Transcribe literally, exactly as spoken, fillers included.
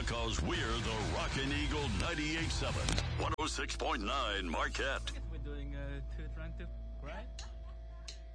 because we're the Rockin' Eagle ninety-eight point seven, one oh six point nine Marquette. We're doing uh, two trying to right?